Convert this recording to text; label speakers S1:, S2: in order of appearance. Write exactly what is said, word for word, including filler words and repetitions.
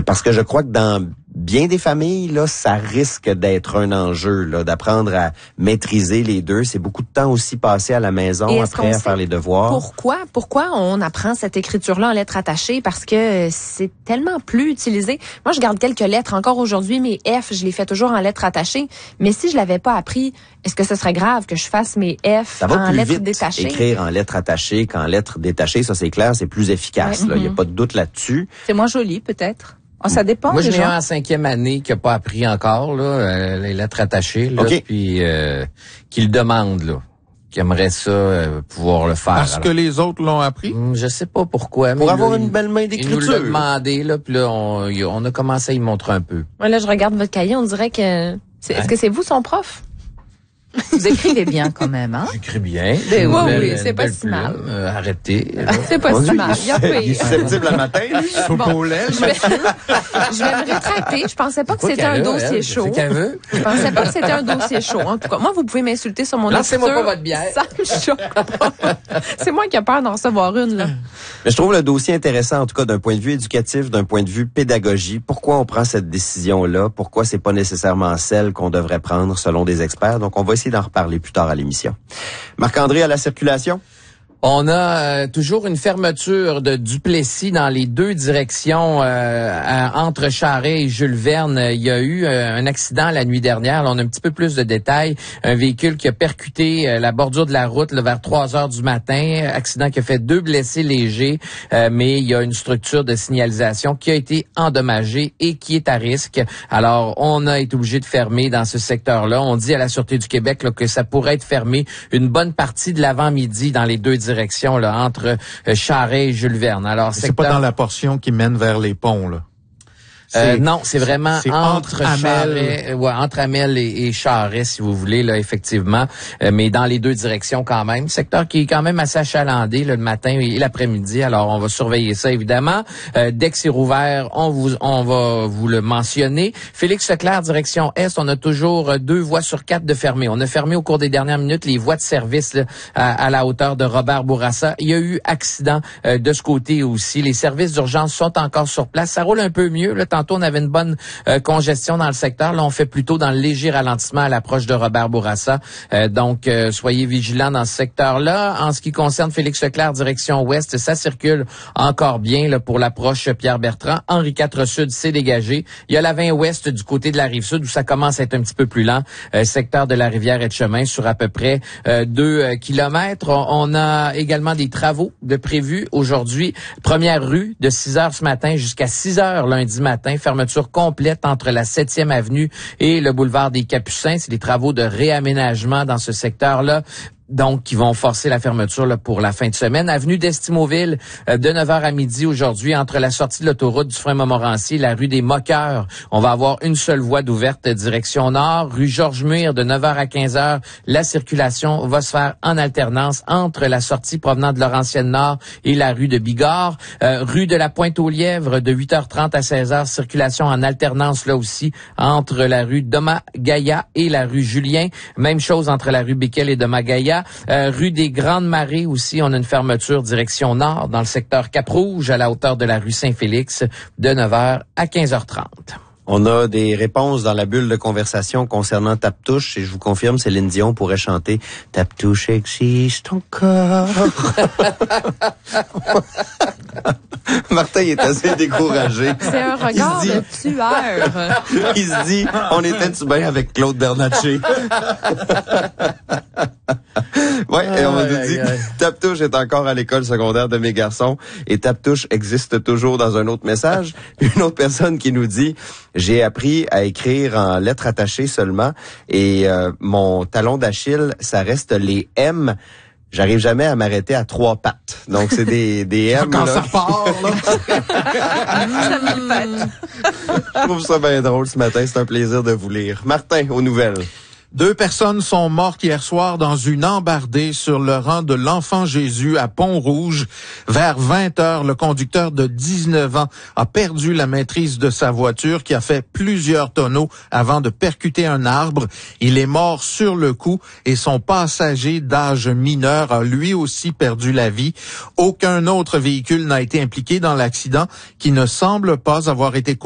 S1: parce que je crois que dans bien des familles, là, ça risque d'être un enjeu, là, d'apprendre à maîtriser les deux. C'est beaucoup de temps aussi passé à la maison après à faire les devoirs.
S2: Pourquoi, pourquoi on apprend cette écriture-là en lettres attachées? Parce que c'est tellement plus utilisé. Moi, je garde quelques lettres encore aujourd'hui. Mes F, je les fais toujours en lettres attachées. Mais si je l'avais pas appris, est-ce que ce serait grave que je fasse mes F
S1: ça va
S2: en
S1: plus
S2: lettres
S1: vite
S2: détachées?
S1: Écrire en lettres attachées qu'en lettres détachées, ça c'est clair, c'est plus efficace. Il ouais. n'y mm-hmm. a pas de doute là-dessus.
S3: C'est moins joli, peut-être. Oh, ça dépend.
S4: Moi, j'ai un en cinquième année qui n'a pas appris encore là, euh, les lettres attachées, là, okay. puis euh, qui le demande, là, qui aimerait ça euh, pouvoir le faire.
S5: Parce alors. que les autres l'ont appris?
S4: Hum, je sais pas pourquoi.
S1: Pour
S4: mais
S1: avoir
S4: là,
S1: une belle main d'écriture.
S4: Il nous l'a demandé, là, puis là, on, on a commencé à y montrer un peu.
S2: Ouais, là, je regarde votre cahier, on dirait que... C'est, hein? Est-ce que c'est vous son prof?
S3: Vous écrivez bien quand même, hein?
S4: J'écris bien.
S2: Ben oui, belle, oui, c'est pas si
S4: plume.
S2: mal.
S4: Euh, arrêtez.
S2: C'est pas si mal.
S1: Il est susceptible le matin.
S5: Soupe au lait.
S2: Je vais, je vais me rétracter. Je pensais pas que c'était un dossier
S4: elle,
S2: chaud.
S4: C'est qu'elle veut.
S2: Je pensais pas que c'était un dossier chaud. En tout cas, moi, vous pouvez m'insulter sur mon écriture.
S4: Lancez-moi pas votre bière.
S2: Ça me choque pas. C'est moi qui ai peur d'en recevoir une, là.
S1: Mais je trouve le dossier intéressant, en tout cas, d'un point de vue éducatif, d'un point de vue pédagogie. Pourquoi on prend cette décision-là? Pourquoi c'est pas nécessairement celle qu'on devrait prendre selon des experts? Donc, on va essayer d'en reparler plus tard à l'émission. Marc-André, à la circulation?
S4: On a euh, toujours une fermeture de Duplessis dans les deux directions euh, à, entre Charest et Jules Verne. Il y a eu euh, un accident la nuit dernière. Là, on a un petit peu plus de détails. Un véhicule qui a percuté euh, la bordure de la route là, vers trois heures du matin. Accident qui a fait deux blessés légers, euh, mais il y a une structure de signalisation qui a été endommagée et qui est à risque. Alors, on a été obligé de fermer dans ce secteur-là. On dit à la Sûreté du Québec là, que ça pourrait être fermé une bonne partie de l'avant-midi dans les deux directions. direction là, entre euh, Charest et Jules Verne. Alors,
S5: c'est secteur... pas dans la portion qui mène vers les ponts, là.
S4: Euh, non, c'est vraiment
S5: c'est
S4: entre,
S5: entre
S4: Charest, ouais, entre Amel et, et Charest, si vous voulez, là, effectivement. Euh, mais dans les deux directions quand même. Secteur qui est quand même assez achalandé là, le matin et l'après-midi. Alors, on va surveiller ça, évidemment. Euh, dès que c'est rouvert, on vous, on va vous le mentionner. Félix Leclerc, direction Est, on a toujours deux voies sur quatre de fermées. On a fermé au cours des dernières minutes les voies de service là, à, à la hauteur de Robert Bourassa. Il y a eu accident euh, de ce côté aussi. Les services d'urgence sont encore sur place. Ça roule un peu mieux, là. Tantôt, on avait une bonne euh, congestion dans le secteur. Là, on fait plutôt dans le léger ralentissement à l'approche de Robert Bourassa. Euh, donc, euh, soyez vigilants dans ce secteur-là. En ce qui concerne Félix Leclerc, direction ouest, ça circule encore bien là, pour l'approche Pierre-Bertrand. Henri quatre Sud, c'est dégagé. Il y a la vingt ouest du côté de la Rive-Sud où ça commence à être un petit peu plus lent. Euh, secteur de la Rivière-et-Chemin sur à peu près euh, deux euh, kilomètres. On a également des travaux de prévus aujourd'hui. Première rue de six heures ce matin jusqu'à six heures lundi matin. Fermeture complète entre la septième avenue et le boulevard des Capucins. C'est des travaux de réaménagement dans ce secteur-là. Donc, qui vont forcer la fermeture là, pour la fin de semaine. Avenue d'Estimauville, euh, de neuf heures à midi aujourd'hui, entre la sortie de l'autoroute du frein Montmorency et la rue des Moqueurs. On va avoir une seule voie d'ouverte direction nord. Rue Georges-Muir, de neuf heures à quinze heures, la circulation va se faire en alternance entre la sortie provenant de Laurentienne-Nord et la rue de Bigorre. Euh, rue de la Pointe-aux-Lièvres, de huit heures trente à seize heures, circulation en alternance là aussi entre la rue Doma-Gaïa et la rue Julien. Même chose entre la rue Becquel et Doma-Gaïa. Euh, rue des Grandes Marées aussi, on a une fermeture direction nord dans le secteur Cap-Rouge à la hauteur de la rue Saint-Félix de neuf heures à quinze heures trente.
S1: On a des réponses dans la bulle de conversation concernant Tape-Touche et je vous confirme, Céline Dion pourrait chanter « Tape-Touche existe encore ». Martin il est assez découragé.
S2: C'est un regard
S1: dit,
S2: de tueur.
S1: Il se dit, on était-tu bien avec Claude Bernatchez? Ouais, et on nous dit, Tape-Touche est encore à l'école secondaire de mes garçons et Tape-Touche existe toujours dans un autre message. Une autre personne qui nous dit, j'ai appris à écrire en lettres attachées seulement et euh, mon talon d'Achille, ça reste les M. J'arrive jamais à m'arrêter à trois pattes. Donc, c'est des, des M.
S5: Quand
S1: là.
S5: ça part, là.
S1: Je trouve ça bien drôle ce matin. C'est un plaisir de vous lire. Martin, aux nouvelles.
S5: Deux personnes sont mortes hier soir dans une embardée sur le rang de l'Enfant Jésus à Pont-Rouge. Vers vingt heures, le conducteur de dix-neuf ans a perdu la maîtrise de sa voiture qui a fait plusieurs tonneaux avant de percuter un arbre. Il est mort sur le coup et son passager d'âge mineur a lui aussi perdu la vie. Aucun autre véhicule n'a été impliqué dans l'accident qui ne semble pas avoir été